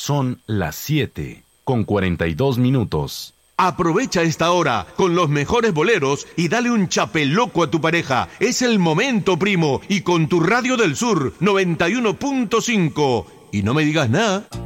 Son las 7:42. Aprovecha esta hora con los mejores boleros y dale un chapeloco a tu pareja. Es el momento, primo, y con tu Radio del Sur 91.5. Y no me digas nada.